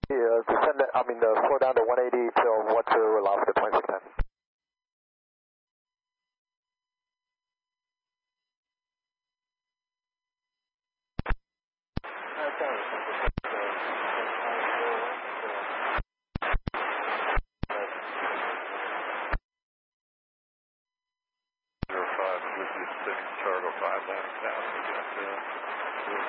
Slow down to 180 till what to allow for the 2610. Zero 05, Lucid 6, Chargo 5, landing down.